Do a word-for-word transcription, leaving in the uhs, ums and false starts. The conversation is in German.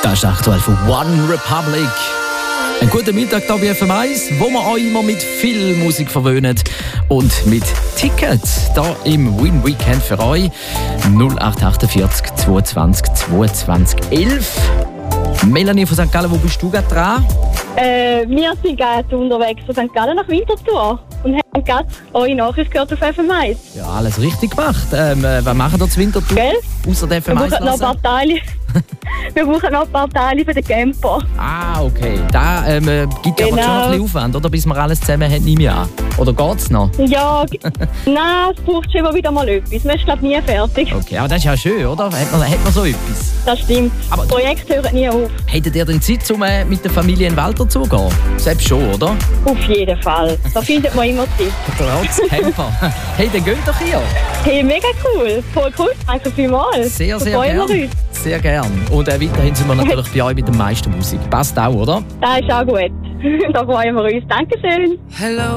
Das ist aktuell von One Republic. Einen guten Mittag hier bei F M eins, wo wir euch immer mit viel Musik verwöhnen und mit Tickets hier im Win Weekend für euch. null acht achtundvierzig zweiundzwanzig zweiundzwanzig elf. Melanie von Sankt Gallen, wo bist du gerade dran? Äh, wir sind gerade unterwegs von Sankt Gallen nach Winterthur und haben gerade eure Nachricht gehört auf F M eins. Ja, alles richtig gemacht. Ähm, äh, was machen wir zu Winterthur? Gell? Außer der F Wir M eins brauchen noch ein paar Teile. Wir brauchen noch ein paar Teile für den Camper. Ah, okay. Da ähm, äh, gibt ja aber Genau. schon noch ein bisschen Aufwand, oder? Bis wir alles zusammen haben, nehme ich an. Oder geht's noch? Ja, g- nein, es braucht schon immer wieder mal etwas. Man ist, glaube ich, nie fertig. Okay, aber das ist ja schön, oder? Hat man, hat man so etwas? Das stimmt. Aber- Das Projekt hört nie auf. Hättet ihr denn Zeit, um äh, mit der Familie in den Wald zu gehen? Selbst schon, oder? Auf jeden Fall. Da findet man immer Zeit. Trotz Camper. Hey, dann geht doch hier. Hey, mega cool. Voll cool. Danke vielmals. Sehr, Da sehr freuen wir gern. uns. Sehr gern. Und äh, weiterhin sind wir natürlich bei euch mit der meisten Musik. Passt auch, oder? Das ist auch gut. Da freuen wir uns. Dankeschön. Hello.